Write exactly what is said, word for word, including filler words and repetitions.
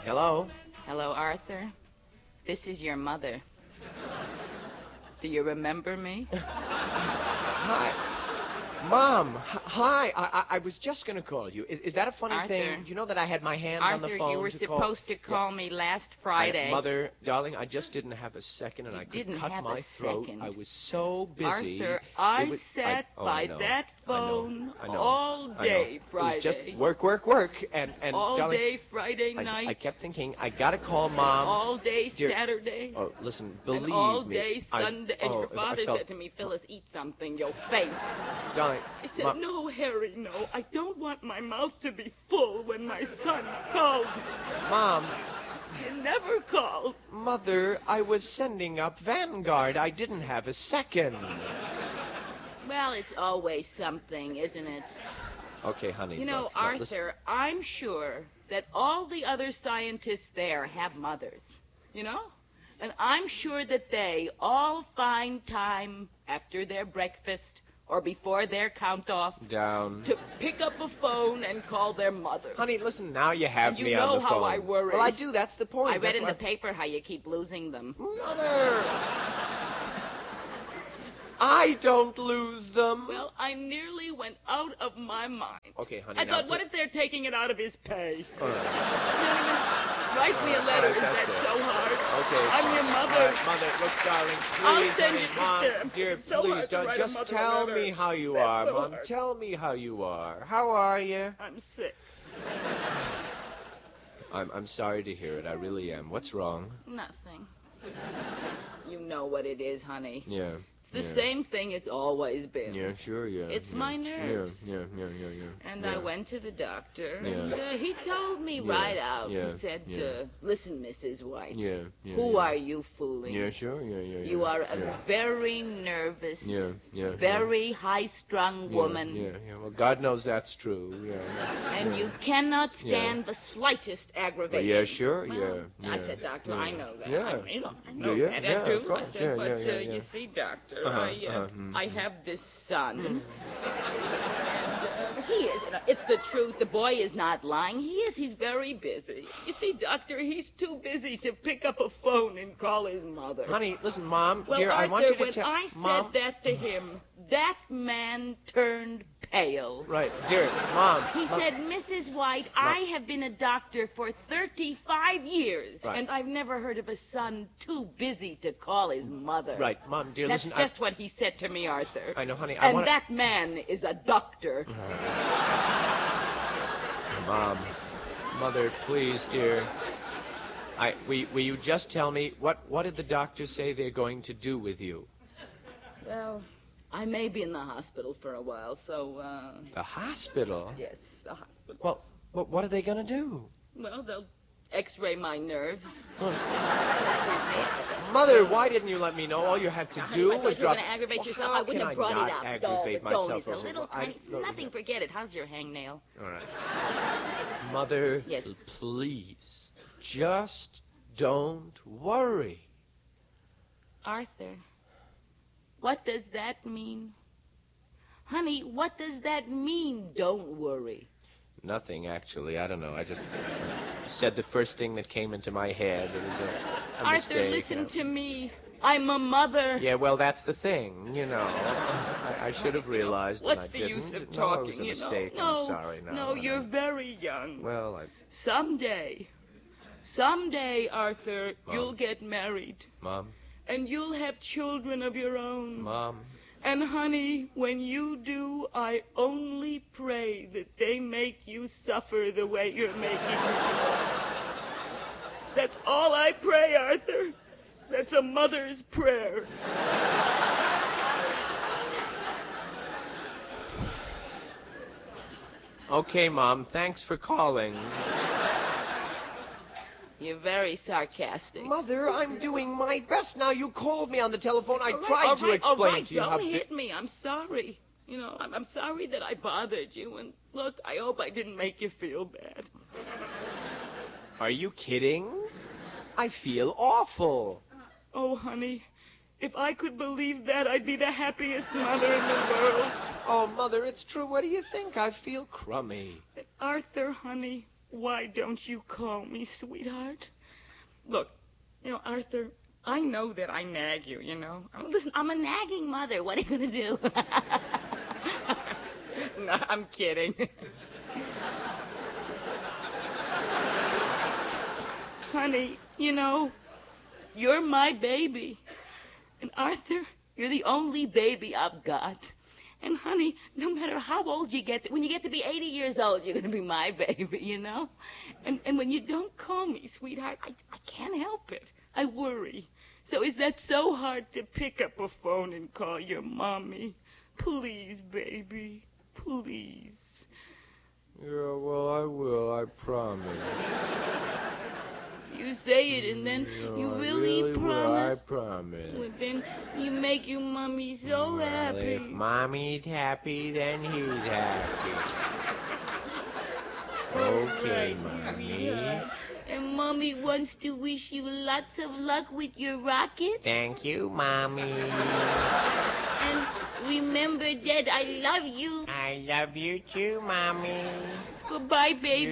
Hello? Hello, Arthur. This is your mother. Do you remember me? Hi. Mom, h- hi. I, I I was just going to call you. Is, is that a funny Arthur. thing? You know that I had my hand Arthur, on the phone you were to supposed call... to call Yeah. me last Friday. I, Mother, darling, I just didn't have a second, and You I could didn't cut have my a throat. second. I was so busy. Arthur, I It was- sat I- oh, I by know. that I know. phone I know. all I know. day Friday. It was just work, work, work, and and all darling, day Friday I, night. I kept thinking I gotta call Mom. all day Dear- Saturday. Oh, listen, believe and all me. day I- Sunday. And oh, your I father felt- said to me, Phyllis, eat something. You'll faint. Darling, I said, Mom- no, Harry, no. I don't want my mouth to be full when my son calls me. Mom, You never called. Mother, I was sending up Vanguard. I didn't have a second. Well, it's always something, isn't it? Okay, honey. You know, look, now, Arthur, listen. I'm sure that all the other scientists there have mothers, you know? And I'm sure that they all find time after their breakfast or before their count-off Down. to pick up a phone and call their mother. Honey, listen, now you have And you me know on the how phone. I worry. Well, I do. That's the point. I read That's in why- the paper how you keep losing them. Mother! I don't lose them. Well, I nearly went out of my mind. Okay, honey. I now thought, what t- if they're taking it out of his pay? All right. Write me a All letter. right, Is that's that it. so hard? Okay. I'm fine. your mother. All right, Mother, look, darling, I'll please, send honey, you the Mom, stamp. dear, It's so please, hard to don't write a just mother a tell letter. me how you That's are, so Mom. hard. Tell me how you are. How are you? I'm sick. I'm I'm sorry to hear it. I really am. What's wrong? Nothing. You know what it is, honey. Yeah. It's the yeah. same thing it's always been. Yeah, sure, yeah. It's yeah. my nerves. Yeah, yeah, yeah, yeah, yeah. And yeah. I went to the doctor, Yeah. and uh, he told me Yeah, right out. yeah, He said, yeah. uh, listen, Missus White, Yeah, yeah. who yeah. are you fooling? Yeah, sure, yeah, yeah, yeah. You are a yeah. very nervous, Yeah, yeah. very high-strung yeah. woman. Yeah, yeah. Well, God knows that's true. Yeah. And yeah. you cannot Yeah. stand the slightest Well, aggravation. yeah, sure, Well, yeah, I yeah. said, Doctor, yeah. I know that. Yeah. I, you know, I know Yeah, that. yeah, I do. of course. I said, Yeah, but yeah, yeah, uh, yeah. you see, Doctor, Uh-huh, I, uh, uh-huh, mm. I have this son. And, uh, he is. You know, it's the truth. The boy is not lying. He is. He's very busy. You see, Doctor, he's too busy to pick up a phone and call his mother. Honey, listen, Mom, Well, dear, Arthur, I want you to when tell... I said Mom, that to him, that man turned pale. right, dear, Mom. He Mom. said, Missus White, I have been a doctor for thirty-five years, Right. and I've never heard of a son too busy to call his mother. Right, Mom, dear, That's listen, just what he said to me, Arthur. I... I know, honey, I And want that man is a doctor. Mom, Mother, please, dear. I, will, will you just tell me, what, what did the doctors say they're going to do with you? Well, I may be in the hospital for a while, so, uh... The hospital? Yes, the hospital. Well, what, what are they going to do? Well, they'll x-ray my nerves. Mother, why didn't you let me know? All you had to Now, do honey, if I was thought you were drop... going to aggravate Well, yourself, how I wouldn't can have brought not it up. aggravate oh, myself don't. It's a over- little I- tiny... no, nothing, no. forget it. How's your hangnail? All right. Mother, Yes. please, just don't worry. Arthur, what does that mean? Honey, what does that mean, don't worry? Nothing, actually. I don't know. I just said the first thing that came into my head. It was a, a Arthur, mistake. listen you know. to me. I'm a mother. Yeah, well, that's the thing, you know. I, I should have realized, What's and I the didn't. use of No, talking, it was a you know? mistake. No, I'm sorry. No, no, no, you're no. very young. Well, I... Someday, someday, Arthur, Mom. you'll get married. Mom, And you'll have children of your own. Mom, And, honey, when you do, I only pray that they make you suffer the way you're making me. That's all I pray, Arthur. That's a mother's prayer. okay, Mom, thanks for calling. You're very sarcastic. Mother, I'm doing my best now. You called me on the telephone. I All right, tried all to right, explain all right, to you don't how big... hit me. I'm sorry. You know, I'm, I'm sorry that I bothered you. And look, I hope I didn't make you feel bad. Are you kidding? I feel awful. Oh, honey, if I could believe that, I'd be the happiest mother in the world. Oh, Mother, it's true. What do you think? I feel crummy. Arthur, honey, why don't you call me, sweetheart? Look, you know, Arthur, I know that I nag you, you know. I mean, listen, I'm a nagging mother. What are you going to do? No, I'm kidding. Honey, you know, you're my baby. And Arthur, you're the only baby I've got. And, honey, no matter how old you get, to, when you get to be eighty years old, you're going to be my baby, you know? And and when you don't call me, sweetheart, I, I can't help it. I worry. So is that so hard to pick up a phone and call your mommy? Please, baby, please. Yeah, well, I will, I promise. You say it, and then No, you I really, really promise. will, I promise. Well, then you make your mommy so well, happy. If Mommy's happy, then he's happy. Okay, Right, Mommy. sweetheart. And Mommy wants to wish you lots of luck with your rocket. Thank you, Mommy. And remember, Dad, I love you. I love you too, Mommy. Goodbye, baby.